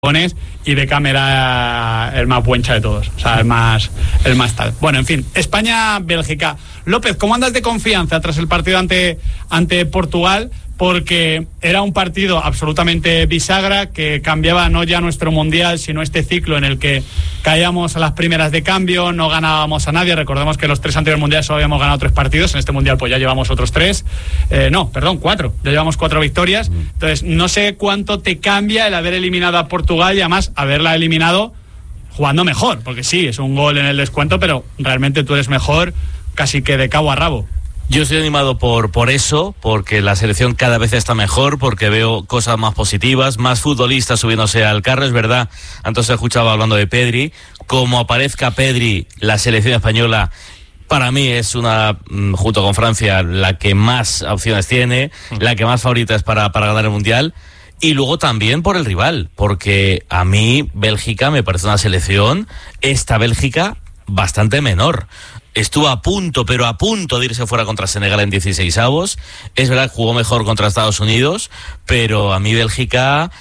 y Beckham era el más buencha de todos, o sea, el más tal. Bueno, en fin, España-Bélgica. López, ¿cómo andas de confianza tras el partido ante Portugal? Porque era un partido absolutamente bisagra que cambiaba no ya nuestro mundial, sino este ciclo en el que caíamos a las primeras de cambio, no ganábamos a nadie. Recordemos que los 3 anteriores mundiales solo habíamos ganado 3 partidos, en este mundial pues ya llevamos otros 3, 4, ya llevamos 4 victorias. Entonces no sé cuánto te cambia el haber eliminado a Portugal y además haberla eliminado jugando mejor, porque sí, es un gol en el descuento, pero realmente tú eres mejor casi que de cabo a rabo. Yo estoy animado por eso, porque la selección cada vez está mejor, porque veo cosas más positivas, más futbolistas subiéndose al carro, es verdad. Antes he escuchado hablando de Pedri. Como aparezca Pedri, la selección española para mí es una, junto con Francia, la que más opciones tiene, la que más favorita es para ganar el Mundial. Y luego también por el rival, porque a mí Bélgica me parece una selección, esta Bélgica, bastante menor. Estuvo a punto de irse fuera contra Senegal en 16avos. Es verdad que jugó mejor contra Estados Unidos, pero a mí Bélgica,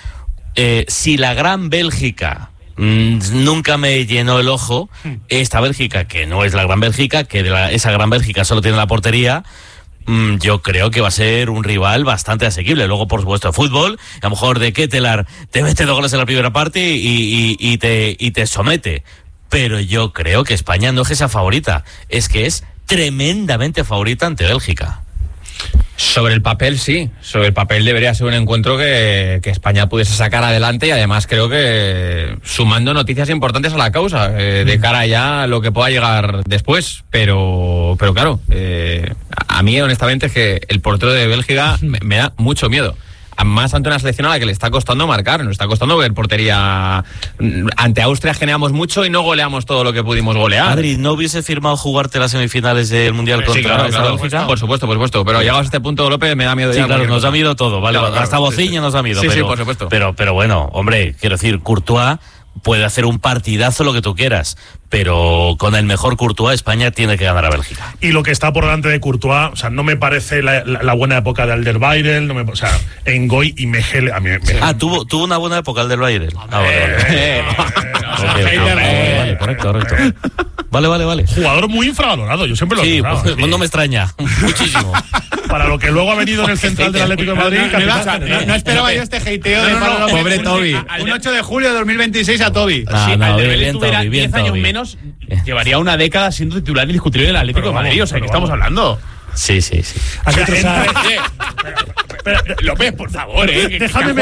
si la gran Bélgica nunca me llenó el ojo, esta Bélgica, que no es la gran Bélgica, que esa gran Bélgica solo tiene la portería, yo creo que va a ser un rival bastante asequible. Luego, por supuesto, fútbol, a lo mejor de Ketelaar te mete 2 goles en la primera parte y te somete. Pero yo creo que España no es que sea favorita, es que es tremendamente favorita ante Bélgica. Sobre el papel sí, sobre el papel debería ser un encuentro que España pudiese sacar adelante, y además creo que sumando noticias importantes a la causa, de cara ya a lo que pueda llegar después, pero claro, a mí honestamente es que el portero de Bélgica me da mucho miedo. Más ante una selección a la que le está costando marcar, nos está costando ver portería. Ante Austria generamos mucho y no goleamos todo lo que pudimos golear. Madrid, ¿no hubiese firmado jugarte las semifinales del Mundial contra Bélgica? Por supuesto, pero llegados a este punto, López, me da miedo. Sí, claro, nos da miedo todo, ¿vale? Claro, hasta Bociña nos da miedo. Sí, pero, por supuesto. Pero bueno, hombre, quiero decir, Courtois puede hacer un partidazo, lo que tú quieras, pero con el mejor Courtois España tiene que ganar a Bélgica. Y lo que está por delante de Courtois, o sea, no me parece la buena época de Alderweireld, o sea, Ngoy y Mejele, a mí tuvo una buena época Alderweireld. Vale, correcto. Vale. Jugador muy infravalorado, yo siempre lo he dicho. Sí, no me extraña, muchísimo. Para lo que luego ha venido en el central del Atlético de Madrid. No esperaba yo este hateo de pobre Toby. Un 8 de julio de 2026 a Toby. Si Alderweireld tuviera 10 años menos, llevaría una década siendo titular indiscutible del Atlético de Madrid. O sea, ¿qué estamos hablando? Sí. López, por favor, déjame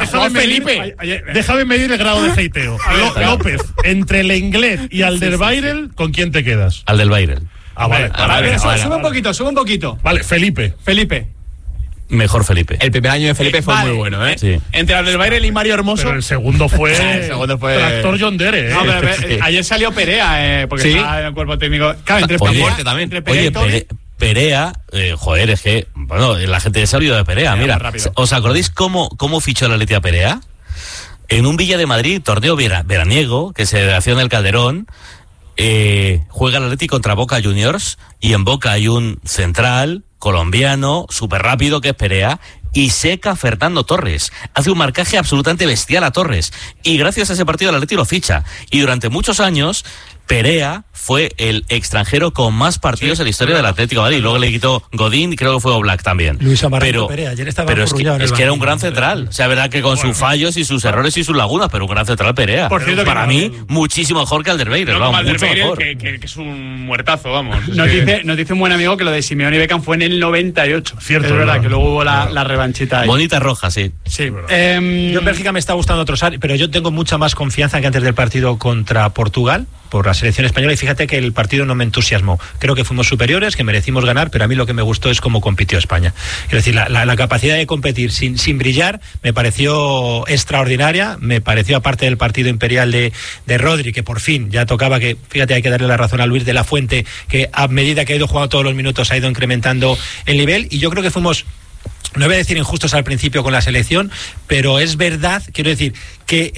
medir el grado de hateo. López, entre el inglés y Alderweireld, ¿con quién te quedas? Alderweireld. Vale. Sube un poquito. Vale, Felipe. Mejor Felipe. El primer año de Felipe fue muy bueno, ¿eh? Sí. Entre Alderweireld y Mario Hermoso. Pero el segundo fue Tractor John Dere, ¿eh? No, pero ayer salió Perea, porque estaba en el cuerpo técnico. Claro, entre Perea y Toby. Perea, es que, bueno, la gente se ha olvidado de Perea. Mira, ¿os acordáis cómo fichó la Atleti a Perea? En un Villa de Madrid, torneo veraniego, que se hacía en el Calderón, juega el Atleti contra Boca Juniors, y en Boca hay un central colombiano, súper rápido, que es Perea, y seca a Fernando Torres. Hace un marcaje absolutamente bestial a Torres, y gracias a ese partido el Atleti lo ficha. Y durante muchos años Perea fue el extranjero con más partidos en la historia del Atlético de Madrid. Luego le quitó Godín y creo que fue Oblak también. Luis Amaranto Perea, ayer estaba pero es que era un gran central. O sea, verdad que con sus fallos y sus errores y sus lagunas, pero un gran central Perea. Por cierto, para mí, muchísimo mejor que Alderweireld. No, mucho mejor. Que es un muertazo, vamos. Nos dice un buen amigo que lo de Simeone y Beckham fue en el 98. Cierto, es verdad que luego hubo la revanchita ahí. Bonita roja, sí. Sí. Yo en Bélgica me está gustando otros, pero yo tengo mucha más confianza que antes del partido contra Portugal por la selección española, y fíjate que el partido no me entusiasmó. Creo que fuimos superiores, que merecimos ganar, pero a mí lo que me gustó es cómo compitió España. Es decir, la capacidad de competir sin brillar me pareció extraordinaria. Me pareció, aparte del partido imperial de Rodri, que por fin ya tocaba, que fíjate, hay que darle la razón a Luis de la Fuente, que a medida que ha ido jugando todos los minutos ha ido incrementando el nivel, y yo creo que fuimos, no voy a decir injustos al principio con la selección, pero es verdad, quiero decir, que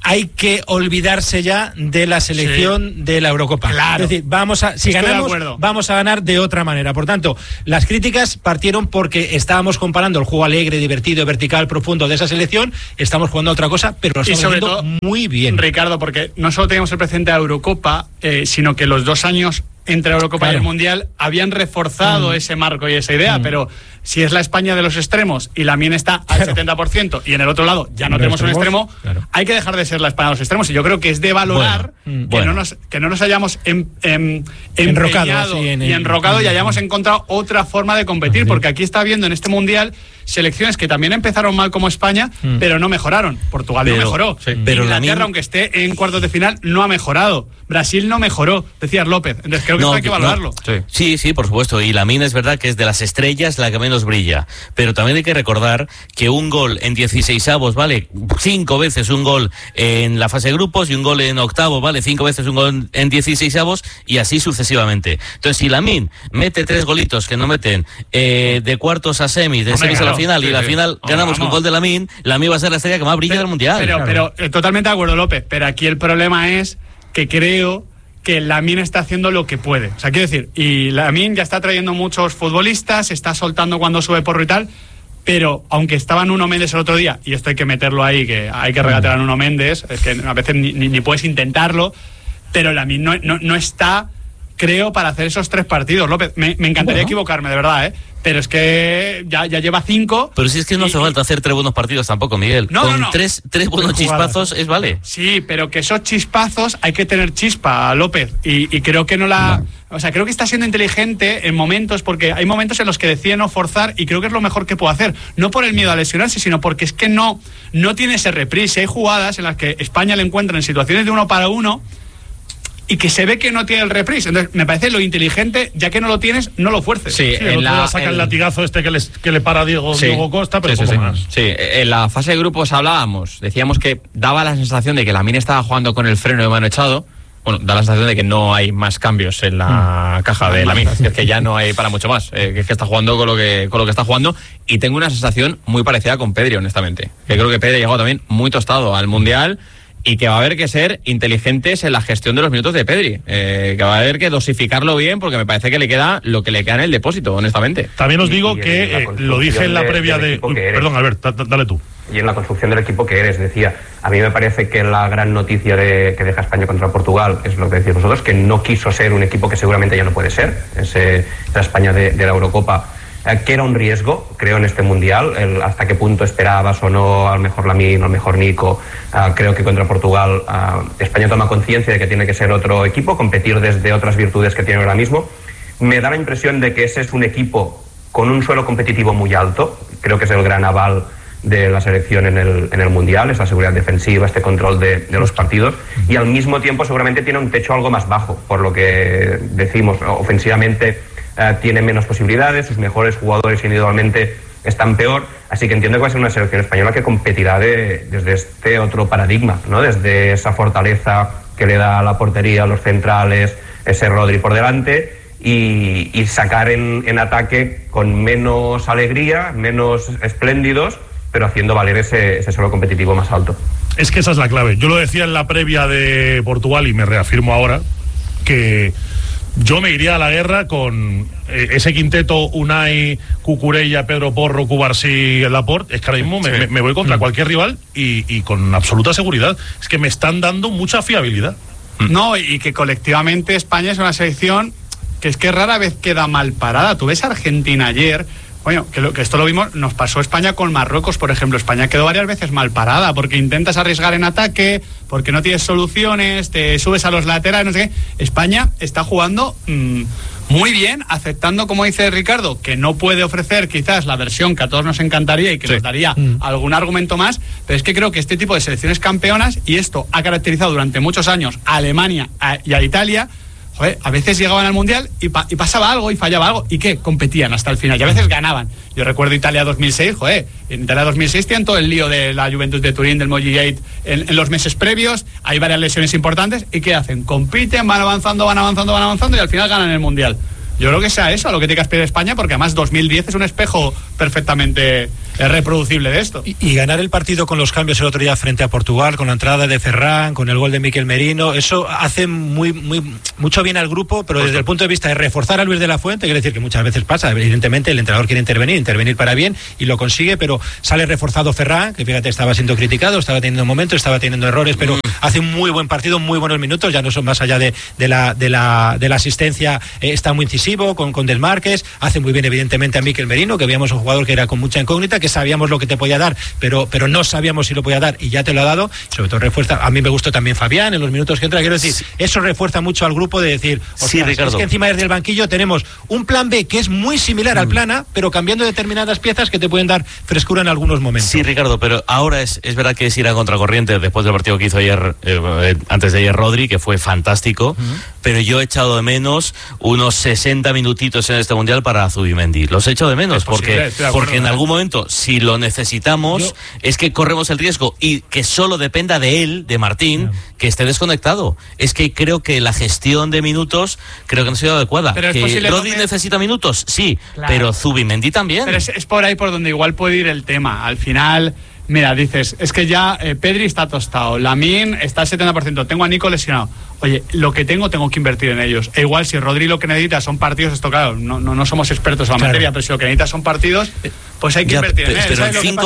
hay que olvidarse ya de la selección de la Eurocopa. Claro. Es decir, si ganamos, vamos a ganar de otra manera. Por tanto, las críticas partieron porque estábamos comparando el juego alegre, divertido, vertical, profundo de esa selección. Estamos jugando a otra cosa, pero lo estamos haciendo muy bien. Ricardo, porque no solo teníamos el precedente de Eurocopa, sino que los 2 años entre la Eurocopa y el Mundial habían reforzado ese marco y esa idea, pero si es la España de los extremos y Lamine está al 70% y en el otro lado ya no tenemos un extremo, hay que dejar de ser la España de los extremos, y yo creo que es de valorar que no nos hayamos enrocado y hayamos encontrado otra forma de competir, porque aquí está habiendo en este Mundial selecciones que también empezaron mal como España, pero no mejoraron. Portugal no mejoró. Pero Inglaterra, aunque esté en cuartos de final, no ha mejorado. Brasil no mejoró, decías López. Entonces creo que esto hay que valorarlo. Sí, por supuesto. Y Lamine es verdad que es de las estrellas la que menos brilla. Pero también hay que recordar que un gol en 16avos vale 5 veces un gol en la fase de grupos, y un gol en octavos vale 5 veces un gol en 16avos, y así sucesivamente. Entonces, si Lamine mete 3 golitos que no meten de cuartos a semis, de semis a la final, y la final ganamos con gol de Lamine va a ser la estrella que más brilla del Mundial. Pero totalmente de acuerdo, López. Pero aquí el problema es que creo que Lamine está haciendo lo que puede. O sea, quiero decir, y Lamine ya está trayendo muchos futbolistas, está soltando cuando sube Porro y tal, pero aunque estaba Nuno Méndez el otro día, y esto hay que meterlo ahí, que hay que regatear a Nuno Méndez, es que a veces ni puedes intentarlo, pero Lamine no está, creo, para hacer esos 3 partidos. López, me encantaría equivocarme, de verdad, pero es que ya lleva 5. Pero si es que no hace falta hacer 3 buenos partidos tampoco, Miguel. Con 3 buenos chispazos vale. Sí, pero que esos chispazos hay que tener chispa, López. Y creo que o sea, creo que está siendo inteligente en momentos, porque hay momentos en los que decide no forzar, y creo que es lo mejor que puede hacer. No por el miedo a lesionarse, sino porque es que no tiene ese reprise. Hay jugadas en las que España le encuentra en situaciones de 1 para 1 y que se ve que no tiene el reprise. Entonces, me parece lo inteligente, ya que no lo tienes, no lo fuerces. Sí, saca el latigazo que le para Diego Costa, pero poco más. Sí, en la fase de grupos decíamos que daba la sensación de que Lamine estaba jugando con el freno de mano echado. Bueno, da la sensación de que no hay más cambios en la caja de Lamine, es que ya no hay para mucho más, que es que está jugando con lo que está jugando, y tengo una sensación muy parecida con Pedri, honestamente, que creo que Pedri ha llegado también muy tostado al Mundial, y que va a haber que ser inteligentes en la gestión de los minutos de Pedri, que va a haber que dosificarlo bien, porque me parece que le queda lo que le queda en el depósito, honestamente. También os digo que lo dije en la previa de... Perdón, Albert, dale tú. Y en la construcción del equipo que eres, decía, a mí me parece que la gran noticia que deja España contra Portugal es lo que decís vosotros, que no quiso ser un equipo que seguramente ya no puede ser, la España de la Eurocopa, que era un riesgo, creo, en este Mundial, hasta qué punto esperabas o no al mejor Lamine, al mejor Nico. Creo que contra Portugal España toma conciencia de que tiene que ser otro equipo, competir desde otras virtudes que tiene ahora mismo. Me da la impresión de que ese es un equipo con un suelo competitivo muy alto, creo que es el gran aval de la selección en el Mundial, esa seguridad defensiva, este control de los partidos, y al mismo tiempo seguramente tiene un techo algo más bajo, por lo que decimos, ofensivamente tiene menos posibilidades, sus mejores jugadores individualmente están peor, así que entiendo que va a ser una selección española que competirá desde este otro paradigma, ¿no? Desde esa fortaleza que le da la portería, los centrales, ese Rodri por delante, y sacar en ataque con menos alegría, menos espléndidos, pero haciendo valer ese suelo competitivo más alto. Es que esa es la clave. Yo lo decía en la previa de Portugal y me reafirmo ahora, que yo me iría a la guerra con ese quinteto: Unai, Cucurella, Pedro Porro, Cubarsí, Laporte. Es que ahora mismo me voy contra cualquier rival y con absoluta seguridad. Es que me están dando mucha fiabilidad. No, y que colectivamente España es una selección que es que rara vez queda mal parada. Tú ves a Argentina ayer. Bueno, que esto lo vimos, nos pasó España con Marruecos, por ejemplo. España quedó varias veces mal parada porque intentas arriesgar en ataque, porque no tienes soluciones, te subes a los laterales, no sé qué. España está jugando muy bien, aceptando, como dice Ricardo, que no puede ofrecer quizás la versión que a todos nos encantaría y que nos daría algún argumento más, pero es que creo que este tipo de selecciones campeonas, y esto ha caracterizado durante muchos años a Alemania y a Italia, joder, a veces llegaban al Mundial y pasaba algo y fallaba algo, y ¿qué? Competían hasta el final, y a veces ganaban. Yo recuerdo Italia 2006, joder, en Italia 2006 tienen todo el lío de la Juventus de Turín, del Moggi-Gate en los meses previos, hay varias lesiones importantes, ¿y qué hacen? Compiten, van avanzando, y al final ganan el Mundial. Yo creo que sea eso a lo que tiene que aspirar España, porque además 2010 es un espejo perfectamente reproducible de esto. Y ganar el partido con los cambios el otro día frente a Portugal, con la entrada de Ferran, con el gol de Mikel Merino, eso hace mucho bien al grupo, pero desde el punto de vista de reforzar a Luis de la Fuente, quiere decir que muchas veces pasa, evidentemente el entrenador quiere intervenir para bien y lo consigue, pero sale reforzado Ferran, que fíjate, estaba siendo criticado, estaba teniendo momentos, estaba teniendo errores, pero hace un muy buen partido, muy buenos minutos, ya no son más allá de la asistencia, está muy incisivo, con desmarques, hace muy bien evidentemente a Mikel Merino, que veíamos un jugador que era con mucha incógnita, que sabíamos lo que te podía dar, pero no sabíamos si lo podía dar y ya te lo ha dado. Sobre todo refuerza, a mí me gustó también Fabián en los minutos que entra, quiero decir, eso refuerza mucho al grupo de decir, sí, Ricardo, es que encima desde el banquillo tenemos un plan B que es muy similar al plan A, pero cambiando determinadas piezas que te pueden dar frescura en algunos momentos. Sí, Ricardo, pero ahora es verdad que es ir a contracorriente después del partido que hizo ayer, antes de ayer Rodri, que fue fantástico, pero yo he echado de menos unos 60 minutitos en este Mundial para Zubimendi. Los he echado de menos porque en algún momento, si lo necesitamos, es que corremos el riesgo y que solo dependa de él, de Martín, que esté desconectado. Es que creo que la gestión de minutos creo que no ha sido adecuada. Pero ¿Que Rodri necesita minutos? Sí, pero Zubimendi también. Pero es por ahí por donde igual puede ir el tema. Al final, mira, dices, es que ya Pedri está tostado, Lamine está al 70%, tengo a Nico lesionado. Oye, lo que tengo que invertir en ellos. E igual si Rodri lo que necesita son partidos, esto claro, no somos expertos en la materia, pero si lo que necesita son partidos, pues hay que invertir en él. Pero en 5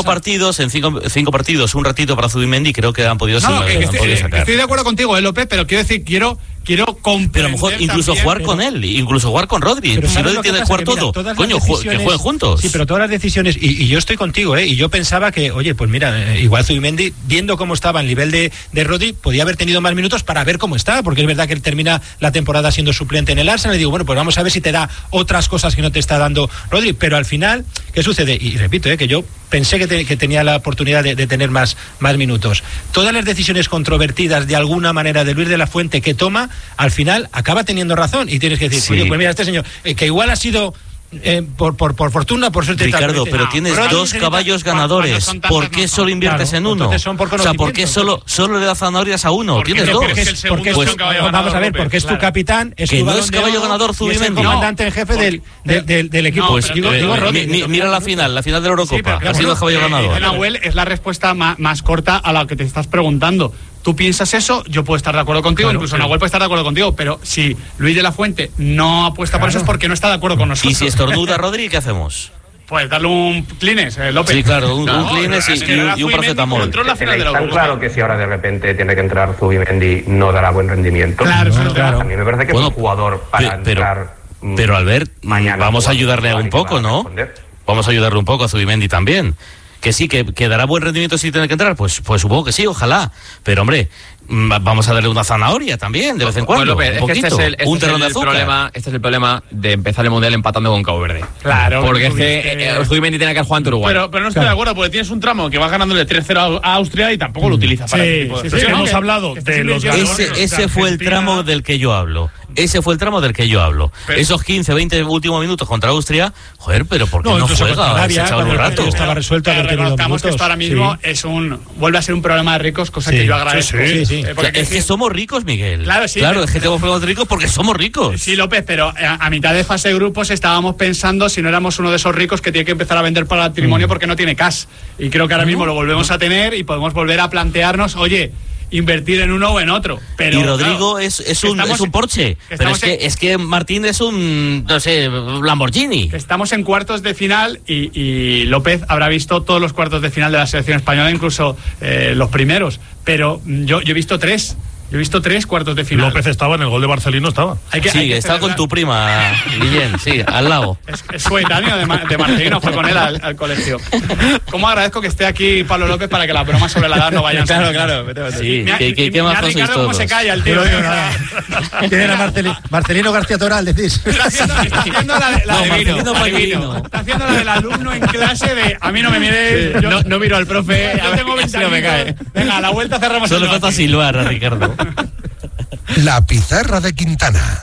partidos, un ratito para Zubimendi, creo que han podido sacar. Estoy de acuerdo contigo, López, pero quiero decir, quiero comprender. Pero a lo mejor incluso jugar con él, incluso jugar con Rodri. Si Rodri tiene que jugar todo, coño, que jueguen juntos. Sí, pero todas las decisiones, y yo estoy contigo, y yo pensaba que, oye, pues mira, igual Zubimendi, viendo cómo estaba el nivel de Rodri, podía haber tenido más minutos para ver cómo está, porque es verdad que él termina la temporada siendo suplente en el Arsenal, y digo, bueno, pues vamos a ver si te da otras cosas que no te está dando Rodri, pero al final, ¿qué sucede? Y repito, que yo pensé que tenía la oportunidad de tener más minutos. Todas las decisiones controvertidas de alguna manera de Luis de la Fuente que toma, al final acaba teniendo razón y tienes que decir, oye, pues mira, este señor, que igual ha sido por fortuna, por suerte. Ricardo, pero tienes dos caballos ganadores. ¿Por qué solo inviertes en uno? O sea, ¿por qué solo le das zanahorias a uno? Tienes dos. Vamos a ver, porque es tu capitán, es que tu no es caballo ganador Zubimendi, es el comandante en jefe del equipo. Pues mira la final de la Eurocopa. Ha sido caballo ganador. Nahuel, es la respuesta más corta a la que te estás preguntando. Tú piensas eso, yo puedo estar de acuerdo contigo, incluso Nahuel puede estar de acuerdo contigo, pero si Luis de la Fuente no apuesta por eso es porque no está de acuerdo con nosotros. ¿Y si estornuda Rodri, qué hacemos? Pues darle un Kleenex, López. Sí, claro, un Kleenex y un paracetamol. Tan claro que si ahora de repente tiene que entrar Zubimendi no dará buen rendimiento. Claro. A mí me parece que es un jugador para entrar. Pero Albert, vamos a ayudarle un poco, ¿no? Vamos a ayudarle un poco a Zubimendi también. Que sí, que dará buen rendimiento si tiene que entrar, pues supongo que sí, ojalá. Pero hombre, vamos a darle una zanahoria también, de vez en cuando. López, un poquito, un terrón de azúcar. Este es el problema de empezar el Mundial empatando con Cabo Verde. Claro. Porque es que Zubimendi tiene que jugar ante Uruguay. Pero no estoy de acuerdo, porque tienes un tramo que vas ganándole 3-0 a Austria y tampoco lo utilizas para ese tipo de cosas. Hemos hablado de los ganadores. Ese fue el tramo del que yo hablo. Pero esos 15, 20 últimos minutos contra Austria, joder, pero ¿por qué no juega? Se echaba un rato. Estaba resuelto. Reconozcamos que esto ahora mismo vuelve a ser un problema de ricos, cosa que yo agradezco. Sí. Es que somos ricos, Miguel. Claro, es que tenemos problemas de ricos porque somos ricos. Sí, López, pero a mitad de fase de grupos estábamos pensando si no éramos uno de esos ricos que tiene que empezar a vender para el patrimonio porque no tiene cash. Y creo que ahora mismo lo volvemos a tener y podemos volver a plantearnos, oye, invertir en uno o en otro. Pero, y Rodrigo es un Porsche, pero es que Martín es un, no sé, Lamborghini. Estamos en cuartos de final y López habrá visto todos los cuartos de final de la selección española, incluso los primeros, pero yo he visto 3. Yo he visto 3 cuartos de final. López estaba en el gol de Barcelona, estaba. Estaba con tu prima, Guillén, sí, al lado. Es coetáneo de Marcelino, fue con él al colegio. ¿Cómo agradezco que esté aquí Pablo López para que las bromas sobre la edad no vayan? Claro. Sí, ¿qué más sois todos? ¿Cómo se calla el tío? Tienen a Marcelino García Toral, decís. Está haciendo la de Está haciendo la del alumno en clase de a mí no me mire. No miro al profe, yo tengo 20 años. Me cae. Venga, a la vuelta cerramos. Solo falta silbar a Ricardo. La pizarra de Quintana.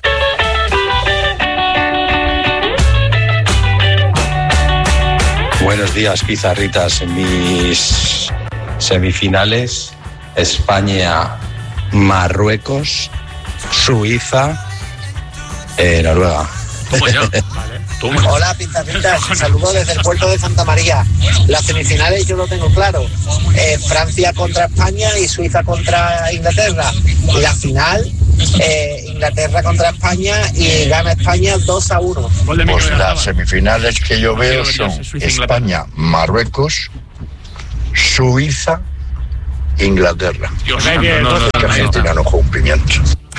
Buenos días, pizarritas. En mis semifinales, España, Marruecos, Suiza, Noruega. Como yo. Hola, Pizarritas. Saludos desde el puerto de Santa María. Las semifinales yo lo tengo claro. Francia contra España y Suiza contra Inglaterra. Y la final, Inglaterra contra España y gana España 2-1. Pues las semifinales que yo veo son España, Marruecos, Suiza, Inglaterra. Argentina no juega un pimiento.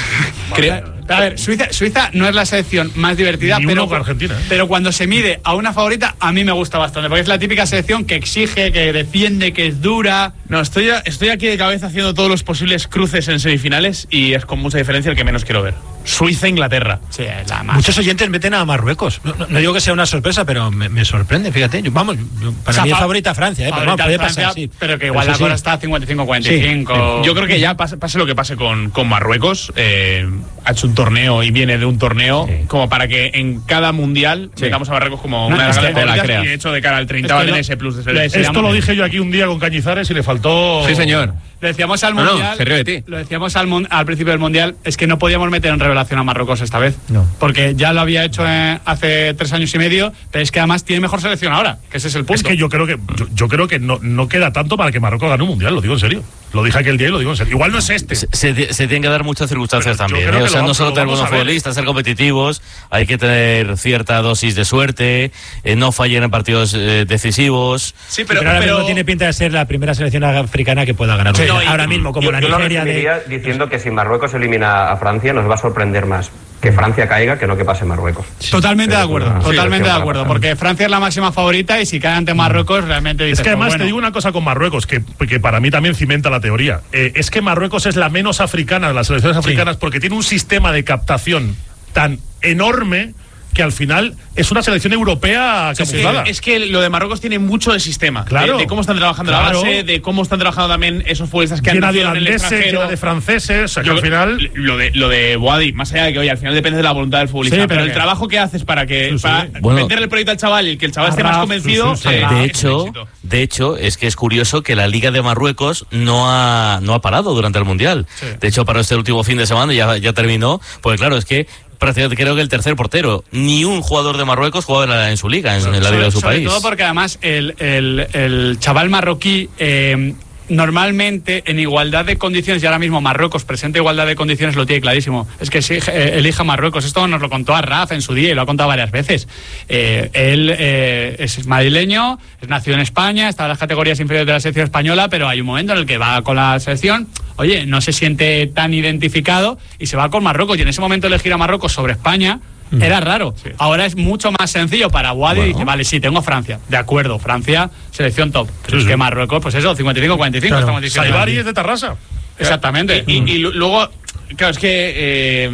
A ver, Suiza no es la selección más divertida, pero cuando se mide a una favorita, a mí me gusta bastante, porque es la típica selección que exige, que defiende, que es dura. No, estoy aquí de cabeza haciendo todos los posibles cruces en semifinales y es con mucha diferencia el que menos quiero ver. Suiza-Inglaterra. Sí, la más. Muchos oyentes meten a Marruecos. No digo que sea una sorpresa, pero me sorprende, fíjate. Para mí es favorita Francia, pero vamos, puede Francia, pasar, sí. Pero que igual la cosa está 55-45. Sí. Yo creo que ya pase lo que pase con Marruecos, ha hecho un torneo y viene de un torneo como para que en cada mundial metamos a Marruecos como una de las grandes favoritas, y de hecho de cara al 30 va a tener ese plus de selección. Esto lo dije yo aquí un día con Cañizares y le faltó... Sí, señor. Le decíamos al Mundial, se ríe de ti. Lo decíamos al principio del Mundial, es que no podíamos meter en revelación a Marruecos esta vez. No. Porque ya lo había hecho hace 3 años y medio, pero es que además tiene mejor selección ahora, que ese es el punto. Es que yo creo que no queda tanto para que Marruecos gane un Mundial, lo digo en serio. Lo dije aquel día y lo digo en serio. Igual no es este. Se tienen que dar muchas circunstancias también. O sea, no solo tener buenos futbolistas, ser competitivos, hay que tener cierta dosis de suerte, no fallen en partidos decisivos. Sí, pero ahora mismo tiene pinta de ser la primera selección africana que pueda ganar. Ahora mismo, como la Nigeria diciendo que si Marruecos elimina a Francia nos va a sorprender más que Francia caiga que no que pase Marruecos. Totalmente de acuerdo, porque Francia es la máxima favorita y si cae ante Marruecos realmente dices, es que además pues bueno. Te digo una cosa con Marruecos que para mí también cimenta la teoría. Es que Marruecos es la menos africana de las selecciones africanas porque tiene un sistema de captación tan enorme que al final es una selección europea camuflada. Es que lo de Marruecos tiene mucho de sistema. Claro. De cómo están trabajando la base, de cómo están trabajando también esos futbolistas que han nacido en el extranjero. Llena de franceses, o sea, que al final... Lo de Boadi, más allá de que, oye, al final depende de la voluntad del futbolista, sí, pero el trabajo que haces para vender el proyecto al chaval y que el chaval esté más convencido... De hecho, es que es curioso que la Liga de Marruecos no ha parado durante el Mundial. Sí. De hecho, paró este último fin de semana y ya terminó, porque claro, es que prácticamente creo que el tercer portero, ni un jugador de Marruecos jugaba en su liga, en la liga de su país. Sobre todo porque además el chaval marroquí normalmente en igualdad de condiciones, y ahora mismo Marruecos presenta igualdad de condiciones, lo tiene clarísimo, es que sí, elija Marruecos. Esto nos lo contó Arraf en su día y lo ha contado varias veces. Él es madrileño, es nacido en España, está en las categorías inferiores de la selección española, pero hay un momento en el que va con la selección, oye, no se siente tan identificado y se va con Marruecos, y en ese momento elegir a Marruecos sobre España era raro. Sí. Ahora es mucho más sencillo para Boadi. Bueno. Dice, vale, sí, tengo Francia. De acuerdo, Francia, selección top. Pero es que Marruecos, pues eso, 55-45. Claro. Estamos diciendo. Saibari es de Tarrasa. Exactamente. Y luego, claro, es que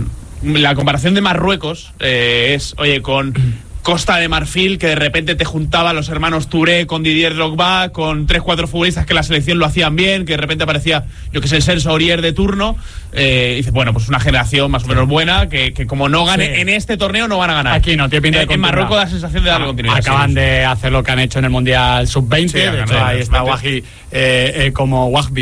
la comparación de Marruecos es, oye, con Costa de Marfil, que de repente te juntaba a los hermanos Touré con Didier Drogba, con 3-4 futbolistas que la selección lo hacían bien, que de repente aparecía, yo que sé, el Celso Aurier de turno, y dices, bueno, pues una generación más o menos buena, que como no gane en este torneo no van a ganar. Aquí no, tiene pinta de en Marruecos da la sensación de darle continuidad. Acaban de hacer lo que han hecho en el Mundial Sub-20, de hecho ahí está Wahbi,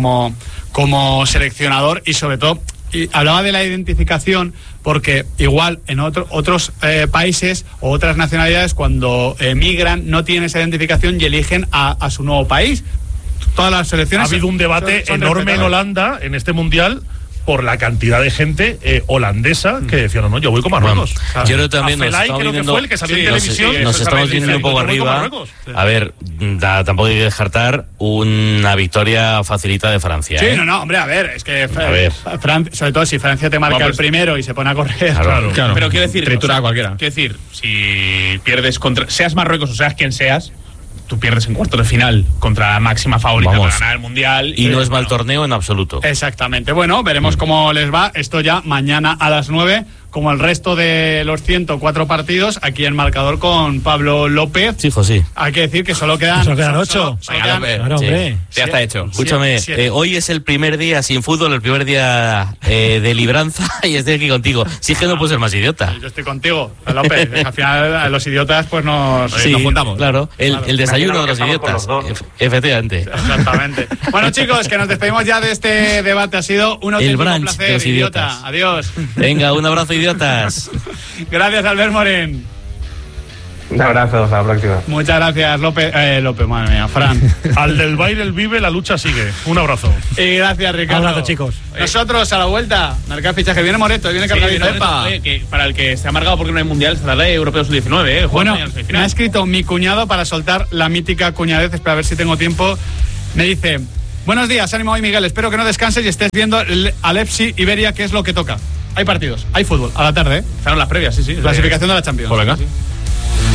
como seleccionador, y sobre todo, y hablaba de la identificación porque igual en otros países o otras nacionalidades cuando emigran no tienen esa identificación y eligen a su nuevo país. Todas las selecciones... Ha habido un debate enorme en Holanda en este Mundial por la cantidad de gente holandesa que decía, no, yo voy con Marruecos. Yo creo que también nos estamos viendo un poco arriba. A ver, tampoco hay que descartar una victoria facilita de Francia. Sí, hombre, a ver, es que sobre todo si Francia te marca el primero y se pone a correr. Claro. Pero quiero decir, tritura cualquiera. Quiero decir, si pierdes seas Marruecos o seas quien seas, tú pierdes en cuartos de final contra la máxima favorita para ganar el Mundial. Y no es mal torneo en absoluto. Exactamente. Bueno, veremos cómo les va. Esto ya mañana a las 9, como el resto de los 104 partidos, aquí en Marcador con Pablo López. Sí, José. Hay que decir que solo quedan 8. Ya está hecho. Escúchame, hoy es el primer día sin fútbol, el primer día de libranza, y estoy aquí contigo. Si es que no puedo ser más idiota. Yo estoy contigo, López. Al final los idiotas pues nos juntamos. Claro, el desayuno de los idiotas. Efectivamente. Exactamente. Bueno, chicos, que nos despedimos ya de este debate. Ha sido un auténtico placer, de los idiotas. Adiós. Venga, un abrazo, idiota. idiotas. Gracias, Albert Morén. Un abrazo, hasta la próxima. Muchas gracias, López, madre mía, Fran. Al del baile el vive, la lucha sigue. Un abrazo. Y gracias, Ricardo. Un abrazo, chicos. Nosotros a la vuelta, marcar fichaje. Viene Moreto, viene cargadito. Que para el que esté amargado porque no hay mundial, se dará Europeo Sub-19. Bueno, me ha escrito mi cuñado para soltar la mítica cuñadez. Espera a ver si tengo tiempo. Me dice: buenos días, ánimo hoy, Miguel. Espero que no descanses y estés viendo el Alepsi Iberia, que es lo que toca. Hay partidos, hay fútbol, a la tarde. Fueron las previas, sí. Clasificación de la Champions. Pues venga. Sí.